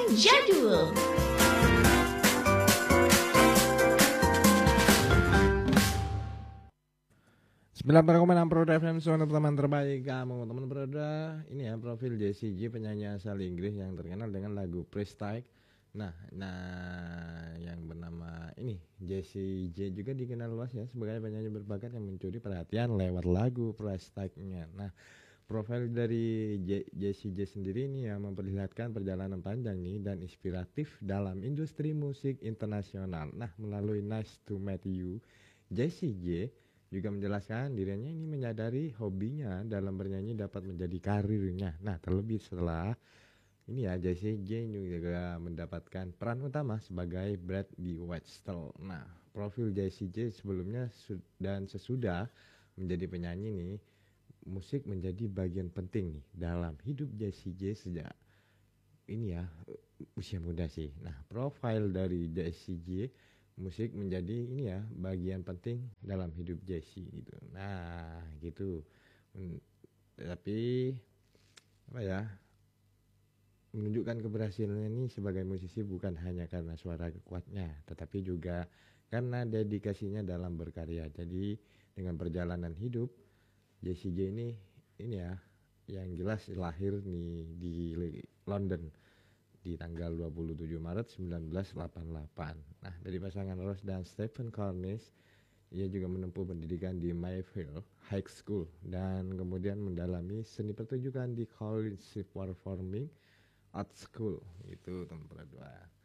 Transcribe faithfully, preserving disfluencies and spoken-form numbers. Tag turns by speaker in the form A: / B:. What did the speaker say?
A: Jadul.
B: sembilan puluh koma enam Pro F M, suara teman terbaik kamu. Teman berada, ini ya profil Jessie J, penyanyi asal Inggris yang terkenal dengan lagu Prestige. Nah, nah yang bernama ini Jessie J juga dikenal luas ya sebagai penyanyi berbakat yang mencuri perhatian lewat lagu Prestige-nya. Nah, profil dari J- Jessie J sendiri ini ya memperlihatkan perjalanan panjang nih dan inspiratif dalam industri musik internasional. Nah, melalui Nice to Meet You, Jessie J juga menjelaskan dirinya ini menyadari hobinya dalam bernyanyi dapat menjadi karirnya. Nah, terlebih setelah ini ya Jessie J juga mendapatkan peran utama sebagai Brad di Western. Nah, profil Jessie J sebelumnya dan sesudah menjadi penyanyi nih, musik menjadi bagian penting nih dalam hidup Jessie J sejak ini ya usia muda sih. Nah, profil dari Jessie J, musik menjadi ini ya bagian penting dalam hidup Jessie gitu. Nah, gitu. Men- tapi apa ya? Menunjukkan keberhasilannya ini sebagai musisi bukan hanya karena suara kuatnya, tetapi juga karena dedikasinya dalam berkarya. Jadi dengan perjalanan hidup Jessie J ini ini ya yang jelas lahir nih di London di tanggal dua puluh tujuh Maret seribu sembilan ratus delapan puluh delapan. Nah, dari pasangan Rose dan Stephen Cornish, ia juga menempuh pendidikan di Mayfield High School dan kemudian mendalami seni pertunjukan di College Performing Arts School. Itu teman-teman.